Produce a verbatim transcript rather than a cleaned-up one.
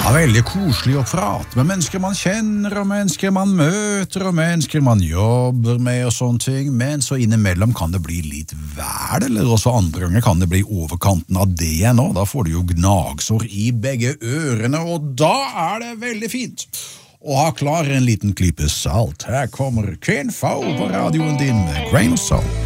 Ja, veldig koselig å prate med mennesker man kjenner, og mennesker man møter, og mennesker man jobber med og sånne ting, men så innimellom kan det bli litt vel, eller også andre ganger kan det bli overkanten av det igjen, og da får du jo gnagsår i begge ørene, og da er det veldig fint å ha klar en liten klype salt. Her kommer Ken Fau på radioen din med Grain of Salt.